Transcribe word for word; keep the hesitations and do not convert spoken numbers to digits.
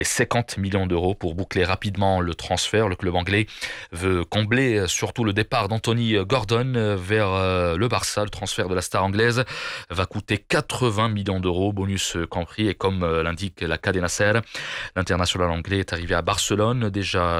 cinquante millions d'euros pour boucler rapidement le transfert. Le club anglais veut combler surtout le départ d'Anthony Gordon vers le Barça. Le transfert de la star anglaise va coûter quatre-vingts millions d'euros, bonus compris. Et comme l'indique la Cadena Ser, l'international anglais est arrivé à Barcelone déjà